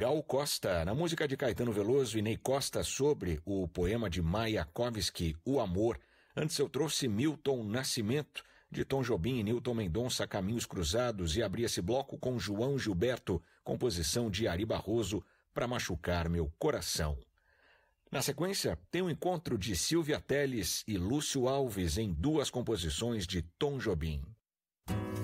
Gal Costa, na música de Caetano Veloso e Ney Costa sobre o poema de Mayakovsky, O Amor. Antes eu trouxe Milton Nascimento, de Tom Jobim e Newton Mendonça, Caminhos Cruzados, e abri esse bloco com João Gilberto, composição de Ari Barroso, Pra Machucar Meu Coração. Na sequência, tem um encontro de Silvia Telles e Lúcio Alves em duas composições de Tom Jobim.